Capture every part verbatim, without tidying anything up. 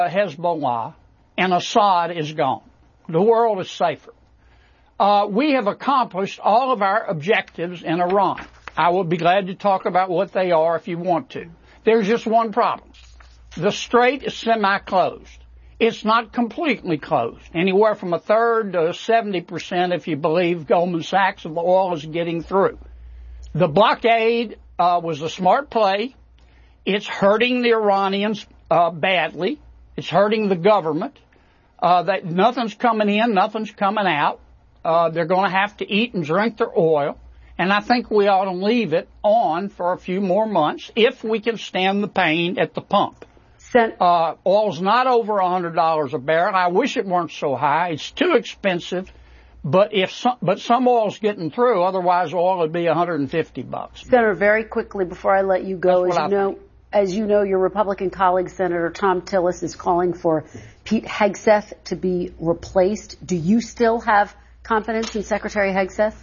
Hezbollah and Assad is gone. The world is safer. Uh, we have accomplished all of our objectives in Iran. I will be glad to talk about what they are if you want to. There's just one problem. The strait is semi-closed. It's not completely closed. Anywhere from a third to seventy percent, if you believe Goldman Sachs, of the oil is getting through. The blockade uh, was a smart play. It's hurting the Iranians uh, badly. It's hurting the government. Uh, that nothing's coming in, nothing's coming out. Uh, they're going to have to eat and drink their oil. And I think we ought to leave it on for a few more months if we can stand the pain at the pump. Uh, oil's not over one hundred dollars a barrel. I wish it weren't so high. It's too expensive. But if some, but some oil's getting through, otherwise oil would be one hundred fifty bucks. Senator, very quickly before I let you go, as you know, as you know, your Republican colleague, Senator Thom Tillis, is calling for Pete Hegseth to be replaced. Do you still have confidence in Secretary Hegseth?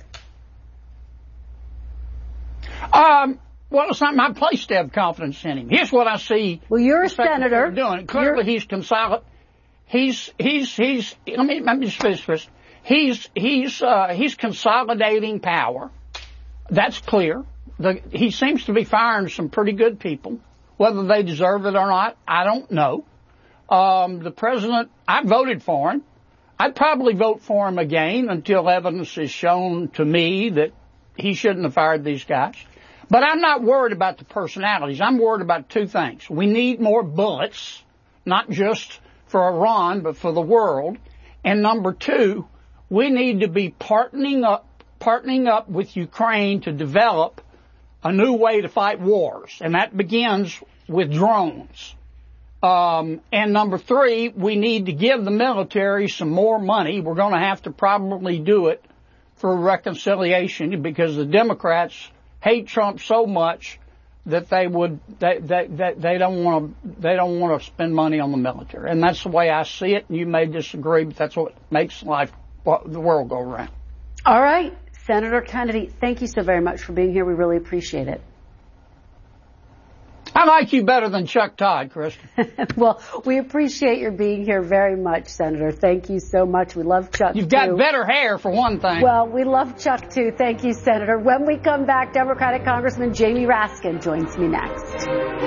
Um, well, it's not my place to have confidence in him. Here's what I see. Well, you're a senator. Doing. Clearly, he's consolid. He's, he's, he's, let me, let me just finish this. He's, he's, uh, he's consolidating power. That's clear. The, he seems to be firing some pretty good people. Whether they deserve it or not, I don't know. Um, the president, I voted for him. I'd probably vote for him again until evidence is shown to me that he shouldn't have fired these guys. But I'm not worried about the personalities. I'm worried about two things. We need more bullets, not just for Iran, but for the world. And number two, we need to be partnering up, partnering up with Ukraine to develop a new way to fight wars. And that begins with drones. Um, and number three, we need to give the military some more money. We're going to have to probably do it for reconciliation because the Democrats hate Trump so much that they would they they they, they don't want to they don't want to spend money on the military, and that's the way I see it. And you may disagree, but that's what makes life the world go around. All right, Senator Kennedy, thank you so very much for being here. We really appreciate it. I like you better than Chuck Todd, Kristen. Well, we appreciate your being here very much, Senator. Thank you so much. We love Chuck, You've too. got better hair, for one thing. Well, we love Chuck, too. Thank you, Senator. When we come back, Democratic Congressman Jamie Raskin joins me next.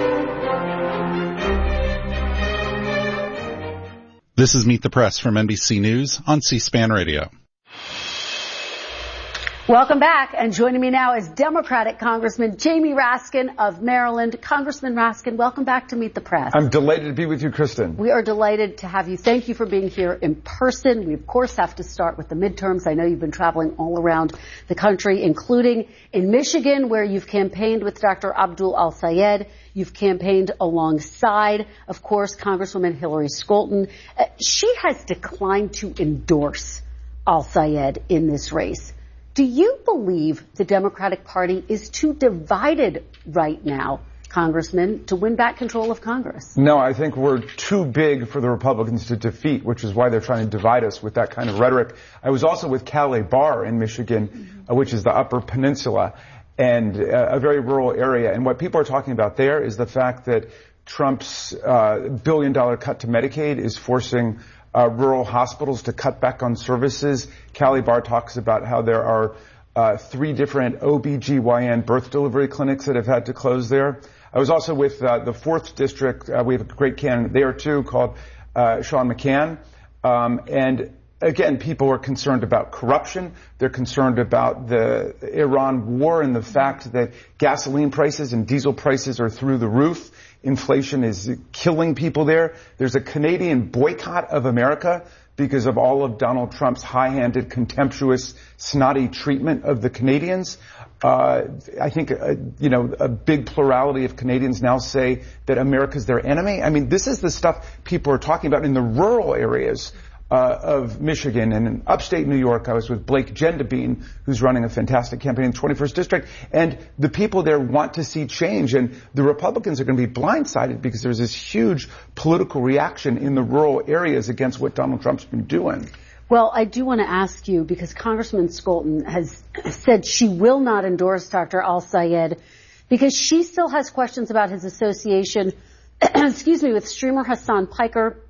This is Meet the Press from N B C News on C-SPAN Radio. Welcome back, and joining me now is Democratic Congressman Jamie Raskin of Maryland. Congressman Raskin, welcome back to Meet the Press. I'm delighted to be with you, Kristen. We are delighted to have you. Thank you for being here in person. We, of course, have to start with the midterms. I know you've been traveling all around the country, including in Michigan, where you've campaigned with Doctor Abdul Al-Sayed. You've campaigned alongside, of course, Congresswoman Hillary Scholten. Uh, she has declined to endorse Al-Sayed in this race. Do you believe the Democratic Party is too divided right now, Congressman, to win back control of Congress? No, I think we're too big for the Republicans to defeat, which is why they're trying to divide us with that kind of rhetoric. I was also with Calais Bar in Michigan, mm-hmm. uh, which is the Upper Peninsula, and uh, a very rural area. And what people are talking about there is the fact that Trump's uh, billion-dollar cut to Medicaid is forcing Uh, rural hospitals to cut back on services. Callie Barr talks about how there are uh, three different O B G Y N birth delivery clinics that have had to close there. I was also with uh, the fourth district. Uh, we have a great candidate there, too, called uh, Sean McCann. Um, and again, people are concerned about corruption. They're concerned about the Iran war and the fact that gasoline prices and diesel prices are through the roof. Inflation is killing people there. There's a Canadian boycott of America because of all of Donald Trump's high-handed, contemptuous, snotty treatment of the Canadians. Uh, I think, uh, you know, a big plurality of Canadians now say that America's their enemy. I mean, this is the stuff people are talking about in the rural areas Uh, of Michigan. And in upstate New York, I was with Blake Gendabine, who's running a fantastic campaign in the twenty-first District. And the people there want to see change. And the Republicans are going to be blindsided because there's this huge political reaction in the rural areas against what Donald Trump's been doing. Well, I do want to ask you, because Congressman Scholten has said she will not endorse Doctor Al-Sayed because she still has questions about his association, excuse me, with streamer Hassan Piker,